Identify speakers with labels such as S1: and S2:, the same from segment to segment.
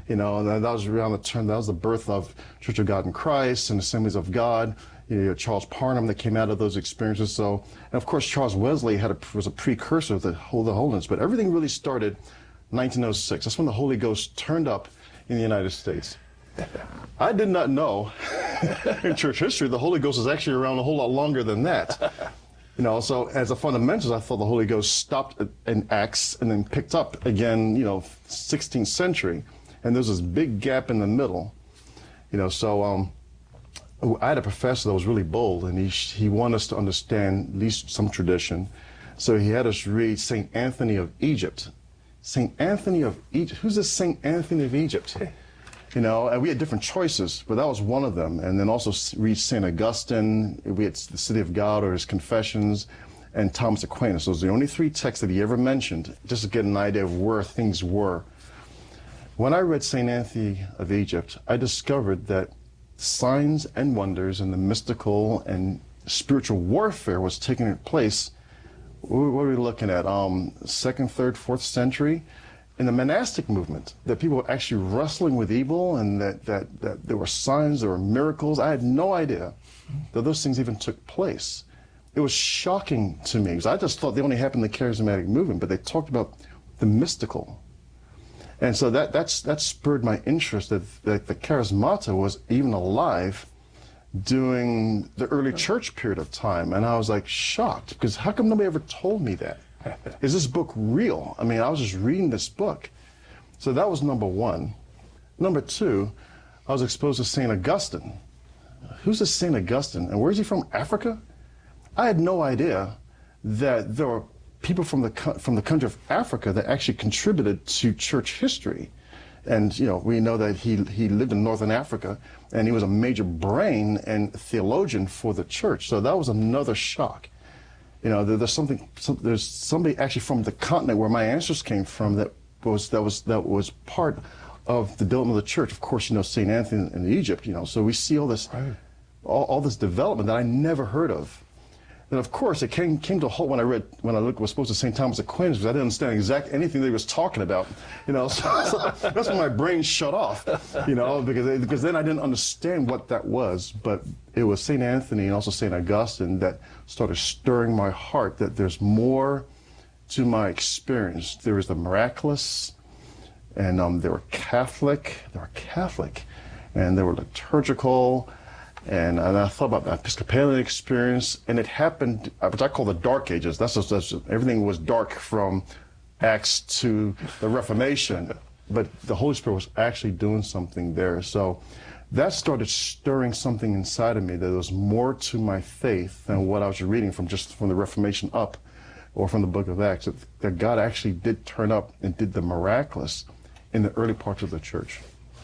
S1: You know, and that was around the turn, that was the birth of Church of God in Christ and Assemblies of God. You know, Charles Parham that came out of those experiences. So, and of course, Charles Wesley was a precursor of the Holiness. But everything really started 1906. That's when the Holy Ghost turned up in the United States. I did not know in church history the Holy Ghost is actually around a whole lot longer than that. You know, so as a fundamentalist, I thought the Holy Ghost stopped in Acts and then picked up again, you know, 16th century. And there's this big gap in the middle. You know, so I had a professor that was really bold, and he wanted us to understand at least some tradition. So he had us read St. Anthony of Egypt. St. Anthony of Egypt. Who's this St. Anthony of Egypt? You know, and we had different choices, but that was one of them. And then also read St. Augustine. We had the City of God or his Confessions, and Thomas Aquinas. Those are the only three texts that he ever mentioned, just to get an idea of where things were. When I read St. Anthony of Egypt, I discovered that signs and wonders and the mystical and spiritual warfare was taking place. What are we looking at? 2nd, 3rd, 4th century? In the monastic movement, that people were actually wrestling with evil, and that there were signs, there were miracles. I had no idea that those things even took place. It was shocking to me, because I just thought they only happened in the charismatic movement, but they talked about the mystical. And so that spurred my interest that the charismata was even alive during the early church period of time. And I was like shocked, because how come nobody ever told me that? Is this book real? I mean, I was just reading this book. So that was number one. Number two, I was exposed to St. Augustine. Who's this St. Augustine? And where's he from? Africa? I had no idea that there were people from the country of Africa that actually contributed to church history. And, you know, we know that he lived in Northern Africa, and he was a major brain and theologian for the church. So that was another shock. You know, there's somebody actually from the continent where my ancestors came from that was part of the development of the church. Of course, you know, St. Anthony in Egypt, you know, so we see all this, right, all this development that I never heard of. And of course, it came to a halt when I was supposed to St. Thomas Aquinas, because I didn't understand exactly anything that he was talking about. You know, so that's when my brain shut off. You know, because then I didn't understand what that was. But it was St. Anthony and also St. Augustine that started stirring my heart that there's more to my experience. There was the miraculous, and they were Catholic, and they were liturgical. And I thought about the Episcopalian experience, and it happened, which I call the Dark Ages. That's everything was dark from Acts to the Reformation, but the Holy Spirit was actually doing something there. So that started stirring something inside of me, that there was more to my faith than what I was reading from the Reformation up, or from the book of Acts, that God actually did turn up and did the miraculous in the early parts of the church.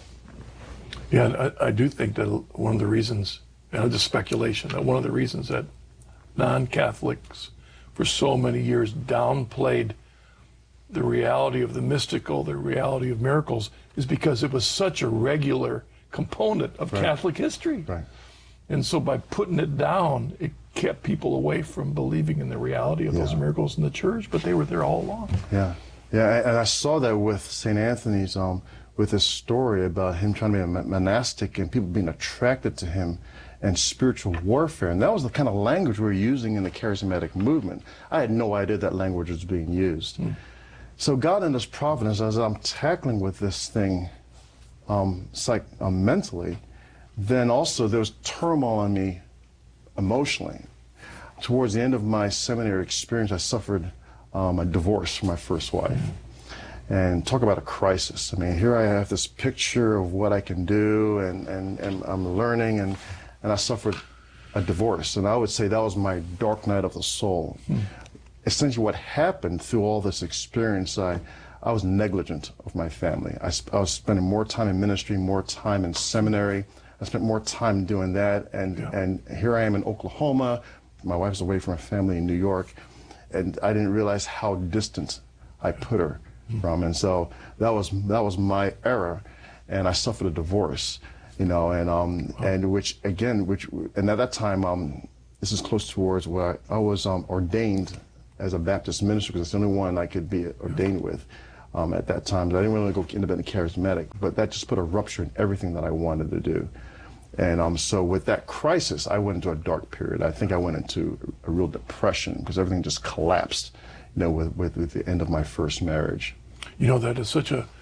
S2: Yeah, I do think that one of the reasons, the speculation, that one of the reasons that non-Catholics for so many years downplayed the reality of the mystical, the reality of miracles, is because it was such a regular component of Catholic history.
S1: Right.
S2: And so by putting it down, it kept people away from believing in the reality of those miracles in the church, but they were there all along.
S1: Yeah, and I saw that with St. Anthony's, with his story about him trying to be a monastic and people being attracted to him, and spiritual warfare. And that was the kind of language we were using in the charismatic movement. I had no idea that language was being used. So God in his providence, as I'm tackling with this thing mentally, then also there was turmoil in me emotionally. Towards the end of my seminary experience, I suffered a divorce from my first wife. And talk about a crisis. I mean, here I have this picture of what I can do, and I'm learning, and I suffered a divorce. And I would say that was my dark night of the soul. Essentially what happened through all this experience, I was negligent of my family. I was spending more time in ministry, more time in seminary. I spent more time doing that, and here I am in Oklahoma. My wife's away from her family in New York, and I didn't realize how distant I put her from. And so that was my error, and I suffered a divorce, you know, and and at that time, this is close towards where I was ordained as a Baptist minister, because it's the only one I could be ordained with. at that time. I didn't really go independent charismatic, but that just put a rupture in everything that I wanted to do. And so with that crisis, I went into a dark period. I think I went into a real depression because everything just collapsed, with the end of my first marriage.
S2: That is such a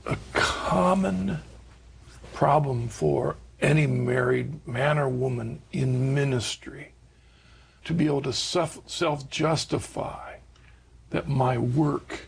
S2: common problem for any married man or woman in ministry, to be able to self-justify that my work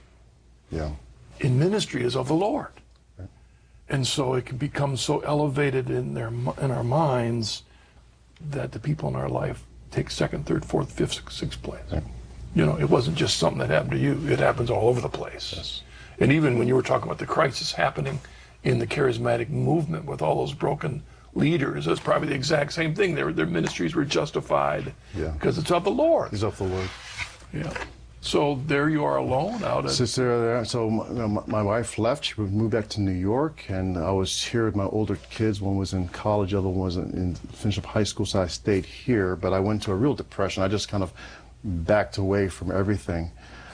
S2: in ministry is of the Lord.
S1: Right.
S2: And so it can become so elevated in our minds that the people in our life take second, third, fourth, fifth, sixth place.
S1: Right.
S2: It wasn't just something that happened to you. It happens all over the place.
S1: Yes.
S2: And even when you were talking about the crisis happening in the charismatic movement with all those broken leaders, that's probably the exact same thing. Their ministries were justified because it's of the Lord.
S1: It's of the Lord.
S2: Yeah. So there you are alone out at...
S1: So my wife left. She moved back to New York, and I was here with my older kids. One was in college, the other one was finished up high school, so I stayed here. But I went into a real depression. I just kind of backed away from everything.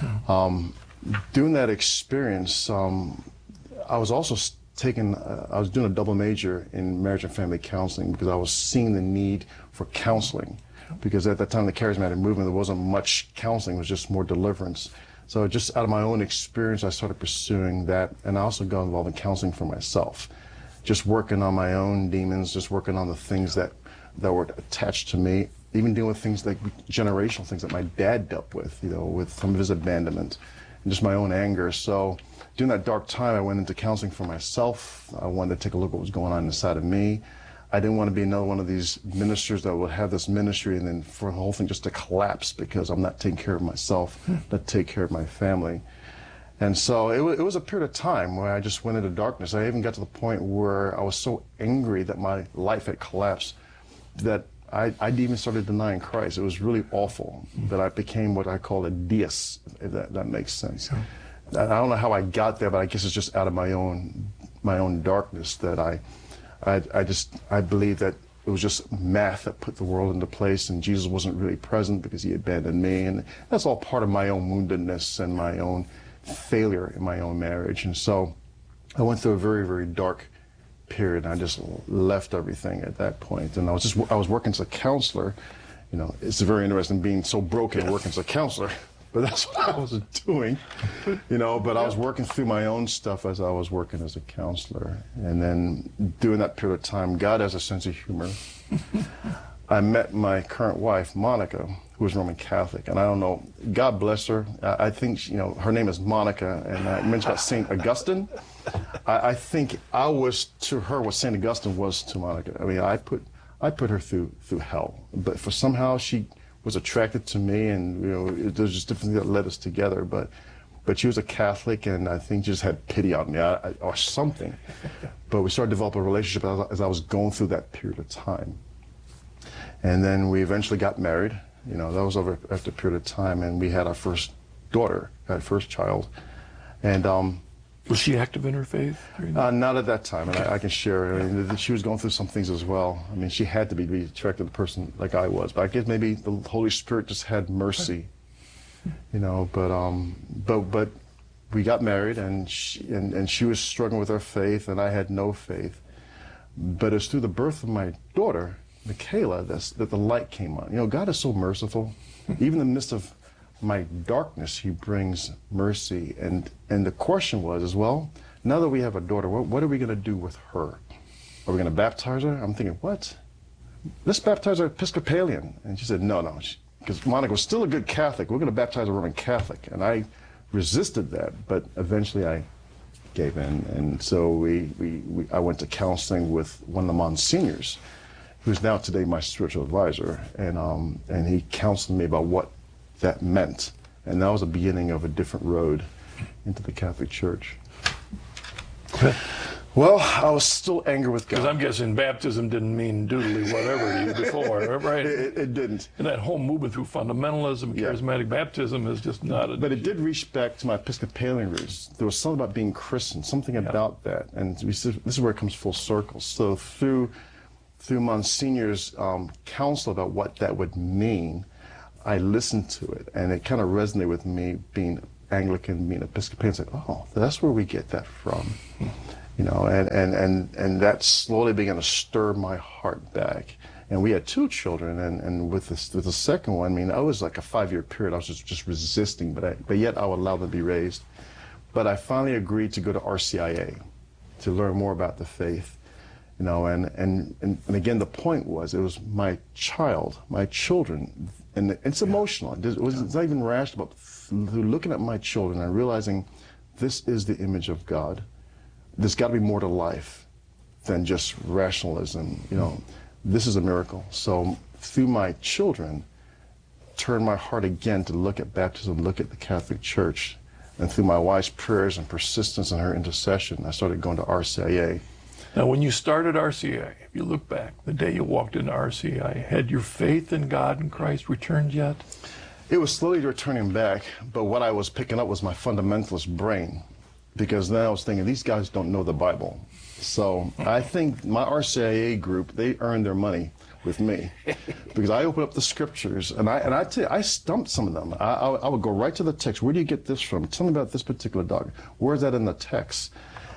S1: During that experience, I was also I was doing a double major in marriage and family counseling because I was seeing the need for counseling. Because at that time, the charismatic movement, there wasn't much counseling, it was just more deliverance. So just out of my own experience, I started pursuing that, and I also got involved in counseling for myself. Just working on my own demons, just working on the things that were attached to me, even dealing with things like generational things that my dad dealt with, with some of his abandonment, and just my own anger. So during that dark time, I went into counseling for myself. I wanted to take a look at what was going on inside of me. I didn't want to be another one of these ministers that would have this ministry and then for the whole thing just to collapse because I'm not taking care of myself, not taking care of my family. And so it was a period of time where I just went into darkness. I even got to the point where I was so angry that my life had collapsed that I even started denying Christ. It was really awful that I became what I call a deist, if that makes sense. I don't know how I got there, but I guess it's just out of my own darkness that I believe that it was just math that put the world into place, and Jesus wasn't really present because he abandoned me, and that's all part of my own woundedness and my own failure in my own marriage. And so I went through a very, very dark period, and I just left everything at that point. And I was working as a counselor. It's very interesting being so broken working as a counselor. But that's what I was doing, but I was working through my own stuff as I was working as a counselor. And then during that period of time, God has a sense of humor. I met my current wife, Monica, who was Roman Catholic. And I don't know, God bless her. I think, her name is Monica, and I mentioned about St. Augustine. I think I was to her what St. Augustine was to Monica. I mean, I put her through hell. But for somehow she was attracted to me, and there's just different things that led us together. But she was a Catholic, and I think she just had pity on me or something. But we started developing a relationship as I was going through that period of time. And then we eventually got married. That was over after a period of time, and we had our first daughter, our first child. And
S2: was she active in her faith?
S1: Not at that time, and I can share. I mean, she was going through some things as well. I mean, she had to be attracted to a person like I was, but I guess maybe the Holy Spirit just had mercy, But we got married, and she was struggling with her faith, and I had no faith. But it's through the birth of my daughter, Michaela, that the light came on. God is so merciful, even in the midst of my darkness, he brings mercy. And the question was as well, now that we have a daughter, what are we going to do with her? Are we going to baptize her? I'm thinking, what? Let's baptize her Episcopalian. And she said, no, because Monica was still a good Catholic. We're going to baptize a Roman Catholic. And I resisted that, but eventually I gave in. And so I went to counseling with one of the Monsignors, who's now today my spiritual advisor. And he counseled me about what that meant. And that was the beginning of a different road into the Catholic Church. Well, I was still angry with God.
S2: Because I'm guessing baptism didn't mean doodly whatever to you before, right?
S1: It didn't.
S2: And that whole movement through fundamentalism, charismatic baptism is just not a...
S1: But it did reach back to my Episcopalian roots. There was something about being Christian, something about that. And this is where it comes full circle. So through Monsignor's counsel about what that would mean, I listened to it, and it kind of resonated with me being Anglican, being Episcopalian. It's like, oh, that's where we get that from. You know, and that slowly began to stir my heart back. And we had 2 children, and with the second one, I mean, I was like a 5-year period. I was just resisting, but yet I would allow them to be raised. But I finally agreed to go to RCIA to learn more about the faith. You know, and again, the point was, it was my children, and it's emotional. It's not even rational, but through looking at my children and realizing this is the image of God. There's got to be more to life than just rationalism. You know, this is a miracle. So through my children, turned my heart again to look at baptism, look at the Catholic Church. And through my wife's prayers and persistence in her intercession, I started going to RCIA.
S2: Now, when you started RCIA, if you look back, the day you walked into RCIA, had your faith in God and Christ returned yet?
S1: It was slowly returning back, but what I was picking up was my fundamentalist brain, because then I was thinking, these guys don't know the Bible. So I think my RCIA group, they earned their money with me, because I opened up the scriptures, and I tell you, I stumped some of them. I would go right to the text. Where do you get this from? Tell me about this particular doctrine. Where's that in the text?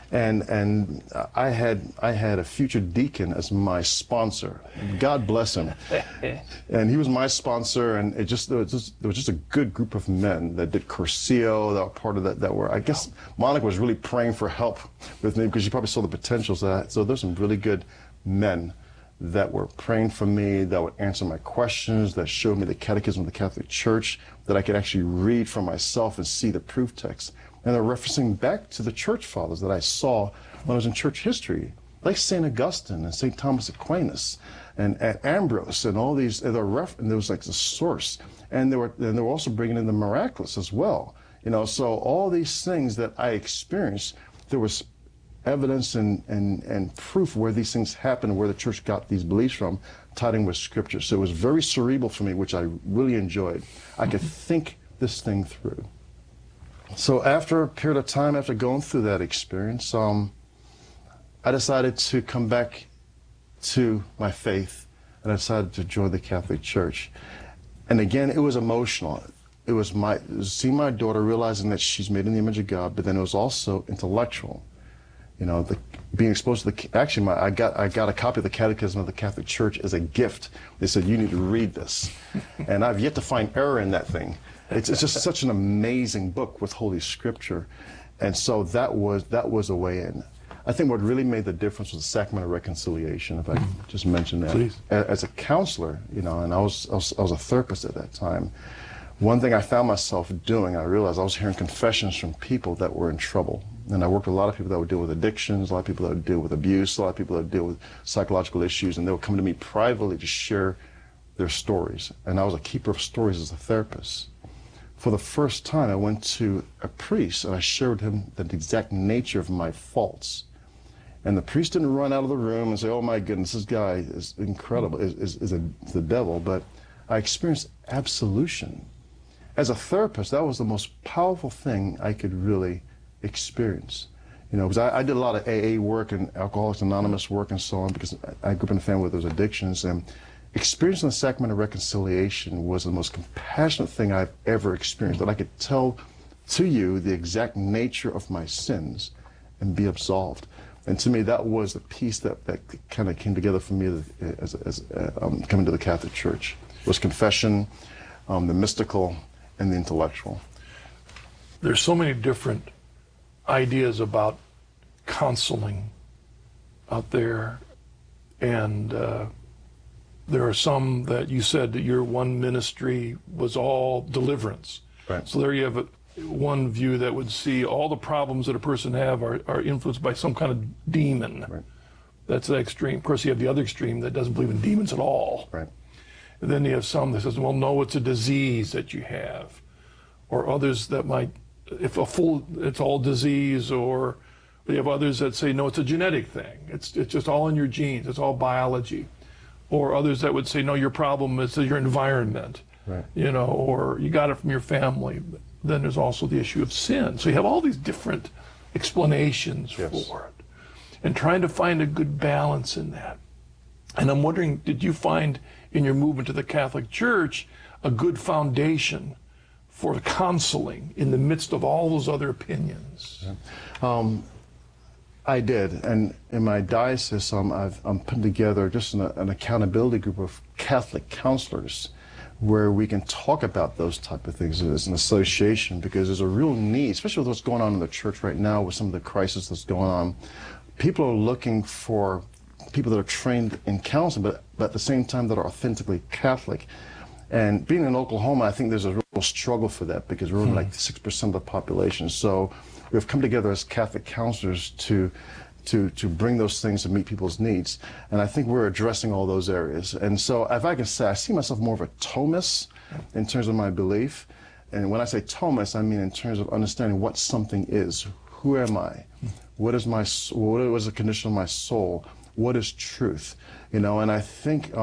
S1: And I had a future deacon as my sponsor. God bless him. And he was my sponsor, and there was just a good group of men that did Cursillo, that were part of that. That were, I guess, Monica was really praying for help with me, because she probably saw the potentials. So there's some really good men that were praying for me, that would answer my questions, that showed me the Catechism of the Catholic Church, that I could actually read for myself and see the proof text. And they're referencing back to the church fathers that I saw when I was in church history, like St. Augustine and St. Thomas Aquinas and Ambrose and all these. And there was like the source, and they were also bringing in the miraculous as well. You know, so all these things that I experienced, there was evidence and proof where these things happened, where the church got these beliefs from, tied in with Scripture. So it was very cerebral for me, which I really enjoyed. I could think this thing through. So after a period of time, after going through that experience, I decided to come back to my faith, and I decided to join the Catholic Church. And again, it was emotional. It was seeing my daughter, realizing that she's made in the image of God, but then it was also intellectual. You know, being exposed to I got a copy of the Catechism of the Catholic Church as a gift. They said, you need to read this. And I've yet to find error in that thing. It's just such an amazing book with Holy Scripture. And so that was a way in. I think what really made the difference was the Sacrament of Reconciliation, if I could just mention that.
S2: Please.
S1: As a counselor, you know, and I was a therapist at that time, one thing I found myself doing, I realized I was hearing confessions from people that were in trouble. And I worked with a lot of people that would deal with addictions, a lot of people that would deal with abuse, a lot of people that would deal with psychological issues, and they would come to me privately to share their stories. And I was a keeper of stories as a therapist. For the first time, I went to a priest, and I shared him the exact nature of my faults. And the priest didn't run out of the room and say, oh my goodness, this guy is incredible, is the devil. But I experienced absolution. As a therapist, that was the most powerful thing I could really experience. You know, because I did a lot of AA work and Alcoholics Anonymous work and so on, because I grew up in a family with those addictions. And experiencing the Sacrament of Reconciliation was the most compassionate thing I've ever experienced, that I could tell to you the exact nature of my sins and be absolved. And to me, that was the piece that kind of came together for me as coming to the Catholic Church. It was confession, the mystical, and the intellectual.
S2: There's so many different ideas about counseling out there, and there are some that you said that your one ministry was all deliverance.
S1: Right.
S2: So there you have one view that would see all the problems that a person have are influenced by some kind of demon.
S1: Right.
S2: That's the extreme. Of course, you have the other extreme that doesn't believe in demons at all.
S1: Right.
S2: And then you have some that says, well, no, it's a disease that you have. Or others that might, it's all disease. Or you have others that say, no, it's a genetic thing. It's just all in your genes. It's all biology. Or others that would say, no, your problem is your environment.
S1: Right.
S2: You know, or you got it from your family. Then there's also the issue of sin. So you have all these different explanations
S1: Yes.
S2: for it. And trying to find a good balance in that. And I'm wondering, did you find in your movement to the Catholic Church a good foundation for counseling in the midst of all those other opinions?
S1: I did, and in my diocese, I'm putting together just an accountability group of Catholic counselors where we can talk about those type of things as an association, because there's a real need, especially with what's going on in the church right now with some of the crisis that's going on. People are looking for people that are trained in counseling, but at the same time that are authentically Catholic. And being in Oklahoma, I think there's a real struggle for that, because we're only like 6% of the population. So we've come together as Catholic counselors to bring those things to meet people's needs. And I think we're addressing all those areas. And so if I can say, I see myself more of a Thomist in terms of my belief. And when I say Thomist, I mean in terms of understanding what something is. Who am I? What is the condition of my soul? What is truth? You know, and I think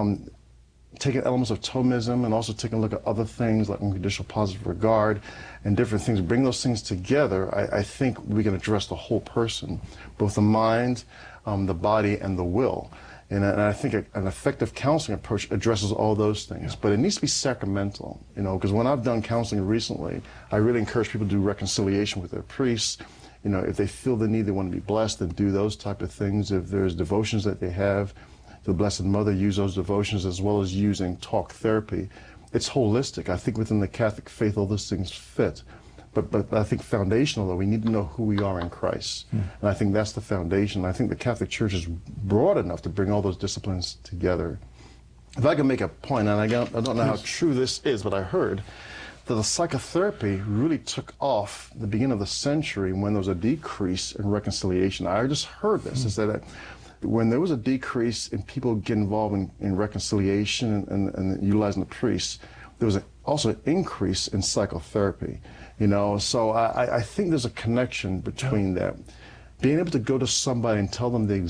S1: taking elements of Thomism and also taking a look at other things like unconditional positive regard and different things, bring those things together, I think we can address the whole person, both the mind, the body, and the will. And I think an effective counseling approach addresses all those things. But it needs to be sacramental, you know, because when I've done counseling recently, I really encourage people to do reconciliation with their priests. You know, if they feel the need, they want to be blessed, then do those type of things. If there's devotions that they have, the Blessed Mother, use those devotions, as well as using talk therapy. It's holistic. I think within the Catholic faith, all those things fit. But I think foundational, though, we need to know who we are in Christ. And I think that's the foundation. I think the Catholic Church is broad enough to bring all those disciplines together. If I can make a point, and I don't know how true this is, but I heard that the psychotherapy really took off the beginning of the century when there was a decrease in reconciliation. I just heard this, is that when there was a decrease in people getting involved in reconciliation and utilizing the priests, there was also an increase in psychotherapy. You know, so I think there's a connection between that. Being able to go to somebody and tell them the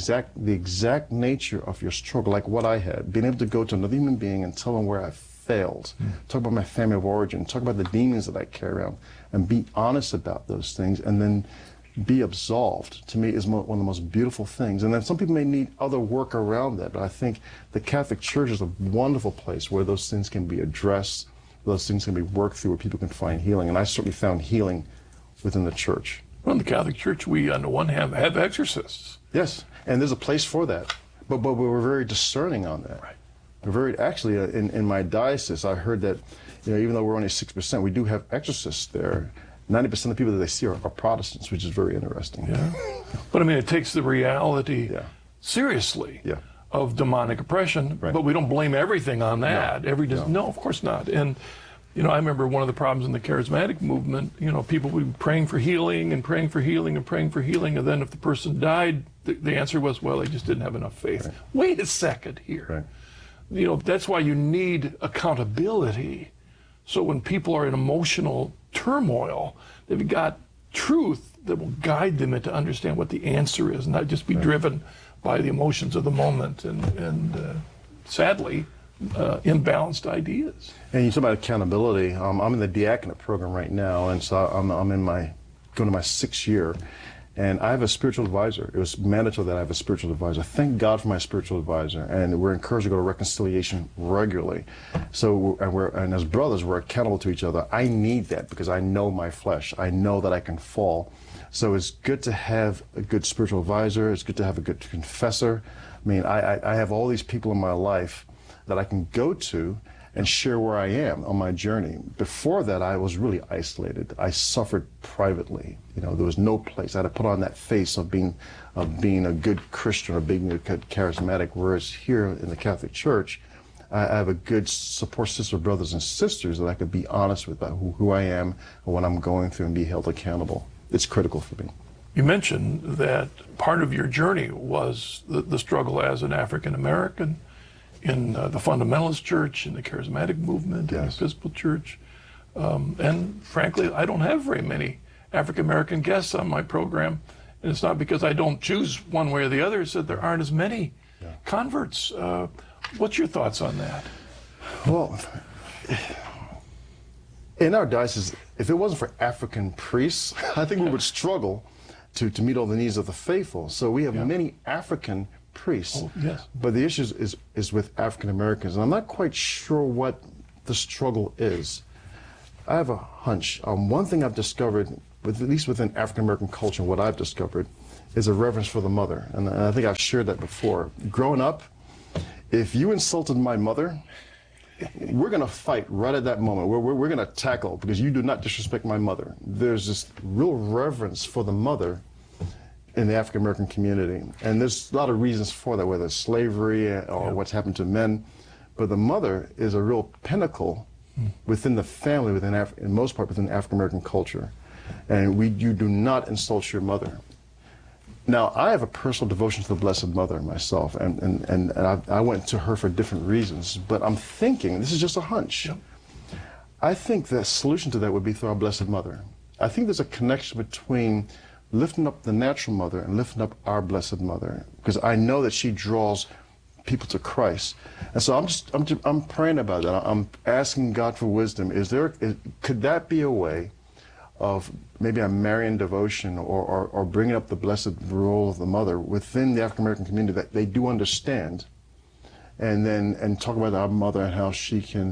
S1: exact nature of your struggle, like what I had. Being able to go to another human being and tell them where I failed. Talk about my family of origin. Talk about the demons that I carry around, and be honest about those things, and then be absolved, to me, is one of the most beautiful things. And then some people may need other work around that, but I think the Catholic Church is a wonderful place where those things can be addressed, those things can be worked through, where people can find healing. And I certainly found healing within the Church.
S2: Well, in the Catholic Church, we, on the one hand, have exorcists.
S1: Yes, and there's a place for that. But we're very discerning on that.
S2: Right.
S1: We're very, actually, in my diocese, I heard that, you know, even though we're only 6%, we do have exorcists there. 90% of the people that they see are Protestants, which is very interesting.
S2: Yeah. But I mean, it takes the reality seriously
S1: Yeah.
S2: of demonic oppression,
S1: Right.
S2: but we don't blame everything on that.
S1: No.
S2: No, of course not. And, you know, I remember one of the problems in the charismatic movement, you know, people would be praying for healing and praying for healing and praying for healing, and then if the person died, the answer was, well, they just didn't have enough faith.
S1: Right.
S2: Wait a second here.
S1: Right.
S2: You know, that's why you need accountability. So when people are in emotional turmoil, they've got truth that will guide them into understand what the answer is, not just be driven by the emotions of the moment and sadly, imbalanced ideas.
S1: And you talk about accountability. I'm in the diaconate program right now, and so I'm going to my 6th year. And I have a spiritual advisor. It was mandatory that I have a spiritual advisor. Thank God for my spiritual advisor. And we're encouraged to go to reconciliation regularly. So, and as brothers, we're accountable to each other. I need that because I know my flesh. I know that I can fall. So it's good to have a good spiritual advisor. It's good to have a good confessor. I mean, I have all these people in my life that I can go to and share where I am on my journey. Before that, I was really isolated. I suffered privately. You know, there was no place. I had to put on that face of being a good Christian or being a good charismatic. Whereas here in the Catholic Church, I have a good support system of brothers and sisters that I could be honest with about who I am and what I'm going through and be held accountable. It's critical for me.
S2: You mentioned that part of your journey was the struggle as an African American in the Fundamentalist Church, in the Charismatic Movement, in the Episcopal Church. And frankly, I don't have very many African American guests on my program. And it's not because I don't choose one way or the other, it's that there aren't as many converts. What's your thoughts on that?
S1: Well, in our diocese, if it wasn't for African priests, I think we would struggle to meet all the needs of the faithful. So we have many African priests, but the issue is with African Americans, and I'm not quite sure what the struggle is. I have a hunch. One thing I've discovered, at least within African American culture, what I've discovered is a reverence for the mother. And I think I've shared that before. Growing up, if you insulted my mother, we're going to fight right at that moment. We're going to tackle because you do not disrespect my mother. There's this real reverence for the mother in the African American community. And there's a lot of reasons for that, whether it's slavery or what's happened to men. But the mother is a real pinnacle within the family, in most part within African American culture. And you do not insult your mother. Now, I have a personal devotion to the Blessed Mother myself, and I went to her for different reasons, but I'm thinking, this is just a hunch, I think the solution to that would be through our Blessed Mother. I think there's a connection between lifting up the natural mother and lifting up our Blessed Mother, because I know that she draws people to Christ. And so I'm praying about that. I'm asking God for wisdom. Could that be a way of maybe a Marian devotion or bringing up the blessed role of the mother within the African American community that they do understand, and talk about our mother and how she can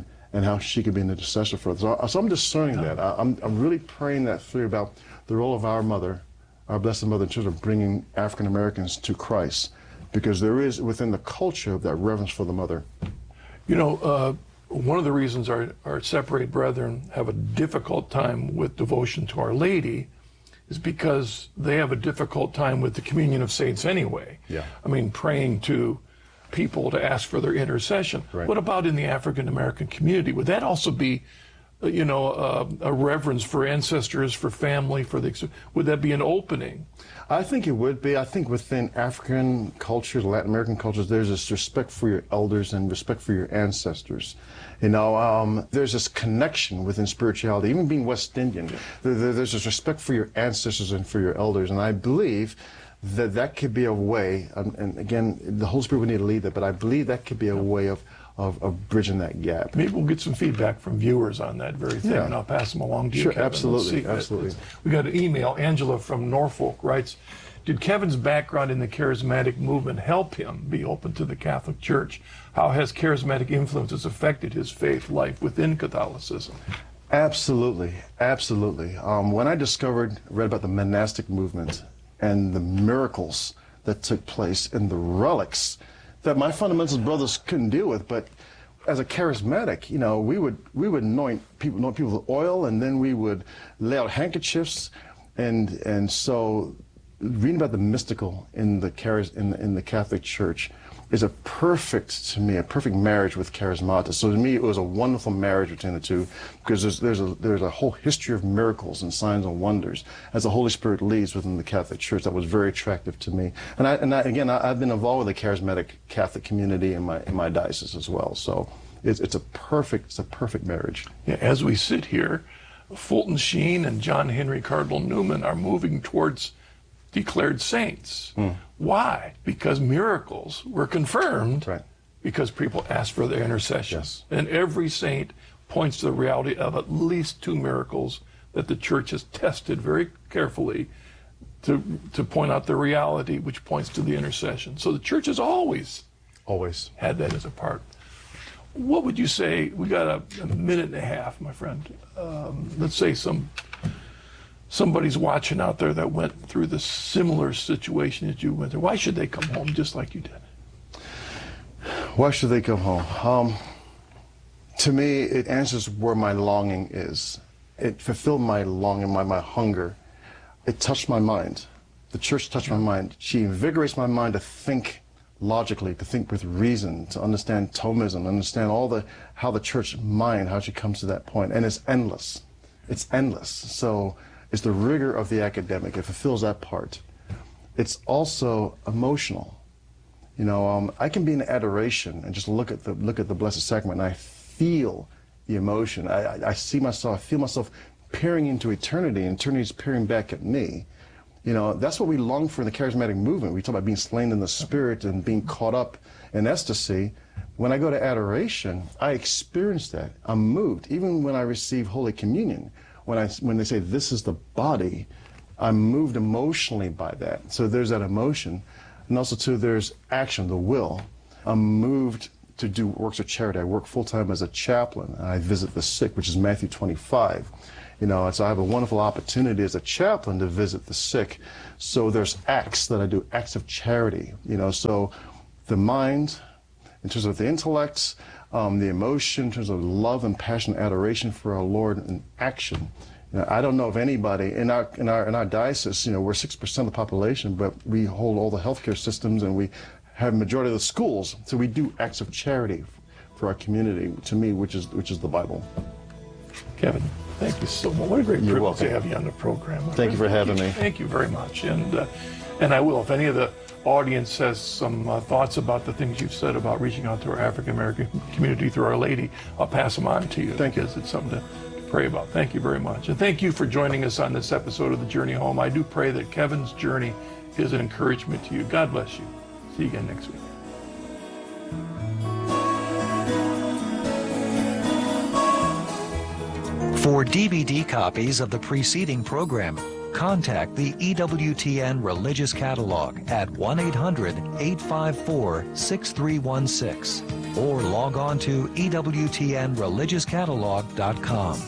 S1: be an intercessor for us. So I'm discerning that. I'm really praying that through about the role of our mother, our Blessed Mother, in terms of bringing African Americans to Christ, because there is within the culture of that reverence for the mother.
S2: You know, one of the reasons our separate brethren have a difficult time with devotion to Our Lady is because they have a difficult time with the communion of saints anyway.
S1: Yeah.
S2: I mean, praying to people to ask for their intercession.
S1: Right.
S2: What about in the African American community? Would that also be, you know, a reverence for ancestors, for family, would that be an opening?
S1: I think it would be. I think within African cultures, Latin American cultures, there's this respect for your elders and respect for your ancestors. You know, there's this connection within spirituality, even being West Indian. There's this respect for your ancestors and for your elders, and I believe that could be a way, and again, the Holy Spirit would need to lead that, but I believe that could be a way of bridging that gap.
S2: Maybe we'll get some feedback from viewers on that very thing, and I'll pass them along to you,
S1: Sure,
S2: Kevin.
S1: absolutely.
S2: We got an email. Angela from Norfolk writes, did Kevin's background in the charismatic movement help him be open to the Catholic Church? How has charismatic influences affected his faith life within Catholicism?
S1: Absolutely, absolutely. When I read about the monastic movement and the miracles that took place and the relics that my fundamentalist brothers couldn't deal with, but as a charismatic, you know, we would anoint people with oil, and then we would lay out handkerchiefs, and so reading about the mystical in the Catholic Church is a perfect marriage with charismata. So to me, it was a wonderful marriage between the two, because there's a whole history of miracles and signs and wonders as the Holy Spirit leads within the Catholic Church that was very attractive to me. And I've been involved with the charismatic Catholic community in my diocese as well. So it's a perfect marriage.
S2: Yeah, as we sit here, Fulton Sheen and John Henry Cardinal Newman are moving towards declared saints. Why? Because miracles were confirmed,
S1: right,
S2: because people asked for their intercession.
S1: Yes.
S2: And every saint points to the reality of at least 2 miracles that the church has tested very carefully to point out the reality, which points to the intercession. So the church has always had that as a part. What would you say? We got a minute and a half, my friend. Let's say somebody's watching out there that went through the similar situation that you went through. Why should they come home just like you did?
S1: Why should they come home? To me, it answers where my longing is. It fulfilled my longing, my hunger. It touched my mind. The church touched my mind. She invigorates my mind to think logically, to think with reason, to understand Thomism, understand how the church mind, how she comes to that point. And it's endless. It's endless. So it's the rigor of the academic. It fulfills that part. It's also emotional. You know, I can be in adoration and just look at the Blessed Sacrament, and I feel the emotion. I feel myself peering into eternity, and eternity's peering back at me. You know, that's what we long for in the charismatic movement. We talk about being slain in the Spirit and being caught up in ecstasy. When I go to adoration, I experience that. I'm moved. Even when I receive Holy Communion, when they say this is the body, I'm moved emotionally by that. So there's that emotion. And also too, there's action, the will. I'm moved to do works of charity. I work full-time as a chaplain, and I visit the sick, which is Matthew 25. And so I have a wonderful opportunity as a chaplain to visit the sick. So there's acts that I do, acts of charity. So the mind, in terms of the intellect, the emotion, in terms of love and passion, adoration for our Lord, and action. I don't know of anybody in our diocese. We're 6% of the population, but we hold all the healthcare systems, and we have a majority of the schools. So we do acts of charity for our community. To me, which is the Bible.
S2: Kevin, thank you so much. What a great privilege to have you on the program.
S1: Thank you for having me.
S2: Thank you very much. And I will, if any of the audience has some thoughts about the things you've said about reaching out to our African American community through Our Lady, I'll pass them on to you.
S1: Thank you.
S2: Because it's something to pray about. Thank you very much. And thank you for joining us on this episode of The Journey Home. I do pray that Kevin's journey is an encouragement to you. God bless you. See you again next week.
S3: For DVD copies of the preceding program, contact the EWTN Religious Catalog at 1-800-854-6316 or log on to EWTNReligiousCatalog.com.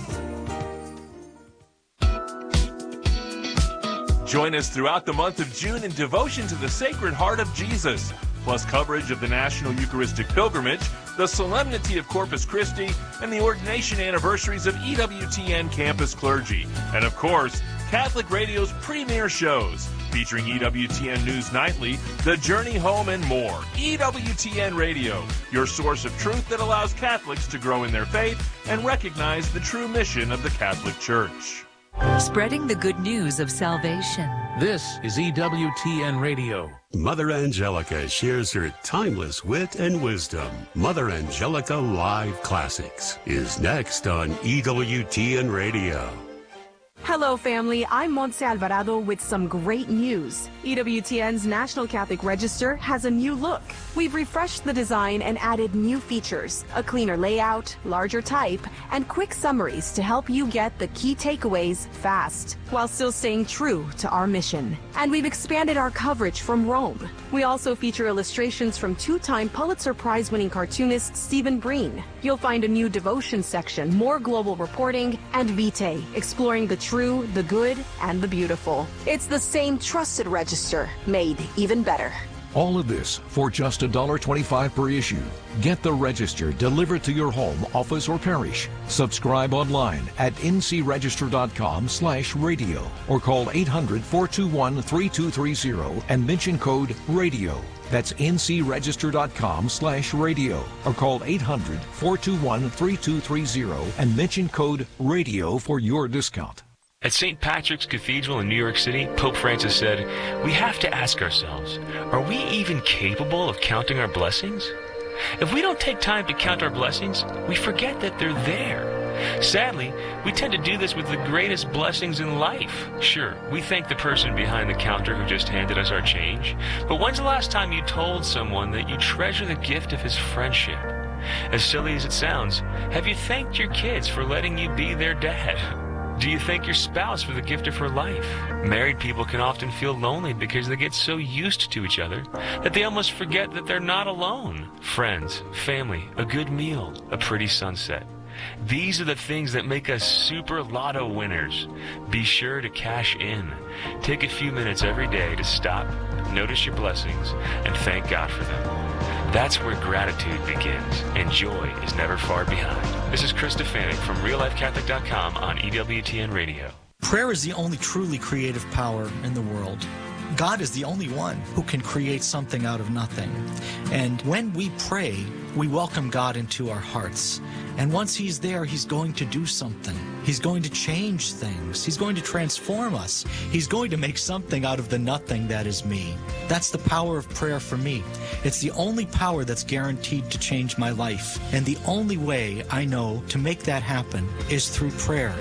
S4: Join us throughout the month of June in devotion to the Sacred Heart of Jesus, plus coverage of the National Eucharistic Pilgrimage, the Solemnity of Corpus Christi, and the ordination anniversaries of EWTN campus clergy. And of course, Catholic Radio's premier shows, featuring EWTN News Nightly, The Journey Home, and more. EWTN Radio, your source of truth that allows Catholics to grow in their faith and recognize the true mission of the Catholic Church.
S5: Spreading the good news of salvation.
S6: This is EWTN Radio.
S7: Mother Angelica shares her timeless wit and wisdom. Mother Angelica Live Classics is next on EWTN Radio.
S8: Hello, family. I'm Montse Alvarado with some great news. EWTN's National Catholic Register has a new look. We've refreshed the design and added new features, a cleaner layout, larger type, and quick summaries to help you get the key takeaways fast, while still staying true to our mission. And we've expanded our coverage from Rome. We also feature illustrations from two-time Pulitzer Prize-winning cartoonist Stephen Breen. You'll find a new devotion section, more global reporting, and Vitae, exploring the true, the good, and the beautiful. It's the same trusted register, made even better.
S6: All of this for just $1.25 per issue. Get the Register delivered to your home, office, or parish. Subscribe online at ncregister.com/radio or call 800-421-3230 and mention code RADIO. That's ncregister.com/radio or call 800-421-3230 and mention code RADIO for your discount.
S9: At St. Patrick's Cathedral in New York City, Pope Francis said, "We have to ask ourselves, are we even capable of counting our blessings? If we don't take time to count our blessings, we forget that they're there. Sadly, we tend to do this with the greatest blessings in life. Sure, we thank the person behind the counter who just handed us our change, but when's the last time you told someone that you treasure the gift of his friendship? As silly as it sounds, have you thanked your kids for letting you be their dad? Do you thank your spouse for the gift of her life? Married people can often feel lonely because they get so used to each other that they almost forget that they're not alone. Friends, family, a good meal, a pretty sunset. These are the things that make us super lotto winners. Be sure to cash in. Take a few minutes every day to stop, notice your blessings, and thank God for them. That's where gratitude begins, and joy is never far behind. This is Chris Stefanik from RealLifeCatholic.com on EWTN Radio.
S10: Prayer is the only truly creative power in the world. God is the only one who can create something out of nothing. And when we pray, we welcome God into our hearts. And once He's there, He's going to do something. He's going to change things. He's going to transform us. He's going to make something out of the nothing that is me. That's the power of prayer for me. It's the only power that's guaranteed to change my life. And the only way I know to make that happen is through prayer.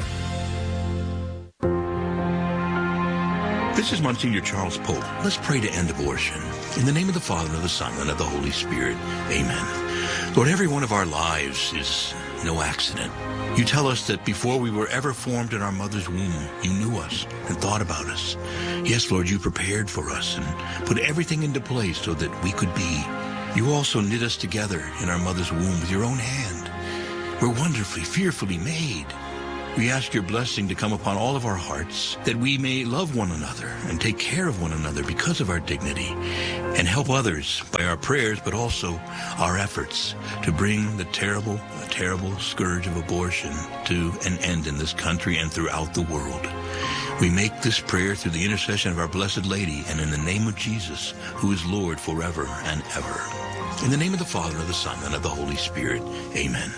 S11: This is Monsignor Charles Pope. Let's pray to end abortion. In the name of the Father, and of the Son, and of the Holy Spirit. Amen. Lord, every one of our lives is no accident. You tell us that before we were ever formed in our mother's womb, you knew us and thought about us. Yes, Lord, you prepared for us and put everything into place so that we could be You also knit us together in our mother's womb with your own hand. We're wonderfully, fearfully made. We ask your blessing to come upon all of our hearts, that we may love one another and take care of one another because of our dignity, and help others by our prayers, but also our efforts to bring the terrible scourge of abortion to an end in this country and throughout the world. We make this prayer through the intercession of our Blessed Lady and in the name of Jesus, who is Lord forever and ever. In the name of the Father, and of the Son, and of the Holy Spirit. Amen.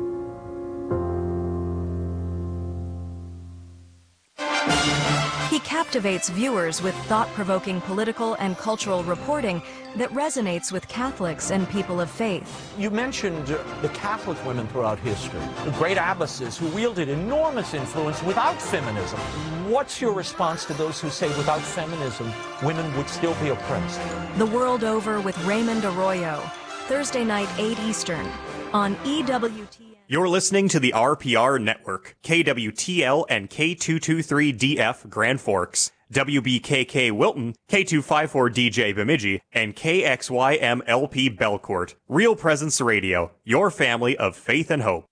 S12: He captivates viewers with thought-provoking political and cultural reporting that resonates with Catholics and people of faith.
S13: You mentioned the Catholic women throughout history, the great abbesses who wielded enormous influence without feminism. What's your response to those who say without feminism, women would still be oppressed?
S12: The World Over with Raymond Arroyo, Thursday night, 8 Eastern, on EWTN.
S14: You're listening to the RPR Network, KWTL and K223DF Grand Forks, WBKK Wilton, K254DJ Bemidji, and KXYMLP Belcourt. Real Presence Radio, your family of faith and hope.